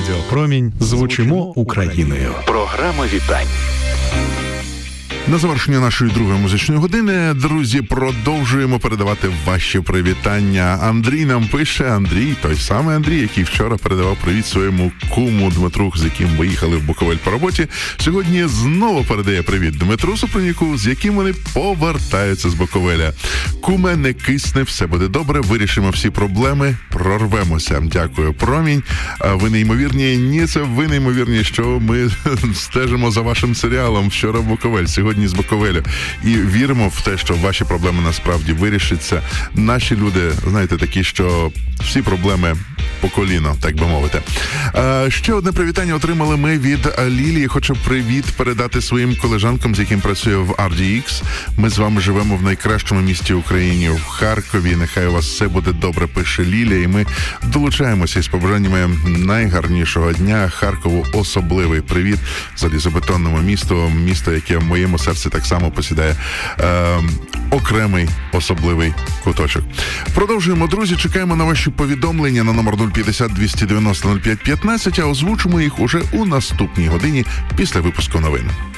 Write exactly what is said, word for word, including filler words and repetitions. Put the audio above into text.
Радіо Промінь. Звучимо Україною. Програма вітань. На завершення нашої другої музичної години, друзі, продовжуємо передавати ваші привітання. Андрій нам пише, Андрій, той самий Андрій, який вчора передавав привіт своєму куму Дмитру, з яким виїхали в Буковель по роботі. Сьогодні знову передає привіт Дмитру Супруняку, з яким вони повертаються з Буковеля. Куме, не кисне, все буде добре, вирішимо всі проблеми, прорвемося. Дякую, Промінь. Ви неймовірні, ні, це ви неймовірні, що ми стежимо за вашим серіалом «Вчора в Буковель», сьогодні з Буковелю. І віримо в те, що ваші проблеми насправді вирішаться. Наші люди, знаєте, такі, що всі проблеми по коліно, так би мовити. А, ще одне привітання отримали ми від Лілії. Хочу привіт передати своїм колежанкам, з яким працює в ар ді ікс. Ми з вами живемо в найкращому місті України, в Харкові. Нехай у вас все буде добре, пише Лілія. І ми долучаємося із побажаннями найгарнішого дня. Харкову особливий привіт. Залізобетонному місту, місто, яке в моєму серці так само посідає е, окремий особливий куточок. Продовжуємо, друзі. Чекаємо на ваші повідомлення на номер нуль п'ятдесят двісті дев'яносто нуль п'ять п'ятнадцять, а озвучимо їх уже у наступній годині після випуску новин.